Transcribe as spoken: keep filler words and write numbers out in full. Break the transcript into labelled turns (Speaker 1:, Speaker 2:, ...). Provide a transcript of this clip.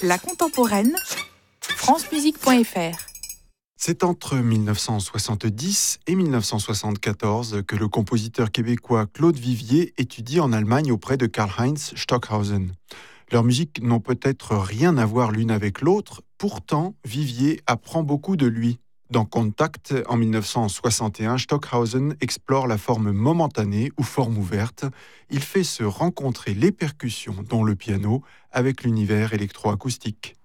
Speaker 1: La contemporaine, france musique point f r.
Speaker 2: C'est entre dix-neuf cent soixante-dix et dix-neuf cent soixante-quatorze que le compositeur québécois Claude Vivier étudie en Allemagne auprès de Karlheinz Stockhausen. Leurs musiques n'ont peut-être rien à voir l'une avec l'autre, pourtant Vivier apprend beaucoup de lui. Dans Contact, en dix-neuf cent soixante et un, Stockhausen explore la forme momentanée ou forme ouverte. Il fait se rencontrer les percussions, dont le piano, avec l'univers électroacoustique.